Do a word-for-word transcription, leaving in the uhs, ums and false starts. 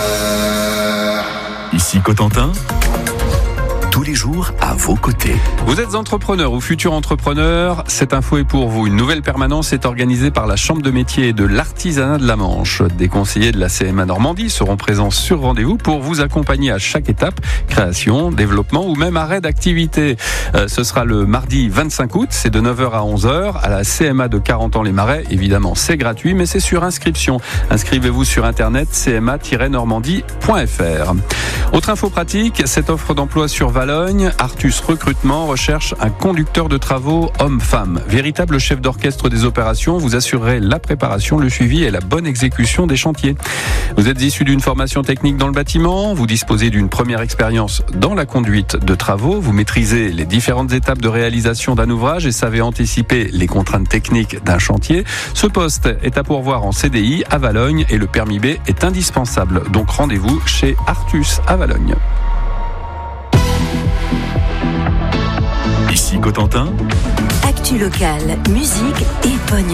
Ici Cotentin, tous les jours à vos côtés. Vous êtes entrepreneur ou futur entrepreneur, cette info est pour vous. Une nouvelle permanence est organisée par la Chambre de métier et de l'artisanat de la Manche. Des conseillers de la C M A Normandie seront présents sur rendez-vous pour vous accompagner à chaque étape, création, développement ou même arrêt d'activité. Euh, ce sera le mardi vingt-cinq août, c'est de neuf heures à onze heures à la C M A de Carentan-les-Marais. Évidemment, c'est gratuit, mais c'est sur inscription. Inscrivez-vous sur internet c m a tiret normandie point f r. Autre info pratique, cette offre d'emploi sur Valogne, Artus Recrutement recherche un conducteur de travaux homme-femme. Véritable chef d'orchestre des opérations, vous assurerez la préparation, le suivi et la bonne exécution des chantiers. Vous êtes issu d'une formation technique dans le bâtiment, vous disposez d'une première expérience dans la conduite de travaux, vous maîtrisez les différentes étapes de réalisation d'un ouvrage et savez anticiper les contraintes techniques d'un chantier. Ce poste est à pourvoir en C D I à Valogne et le permis B est indispensable. Donc rendez-vous chez Artus à Valogne. Ici Cotentin, Actu locale, musique et pognon.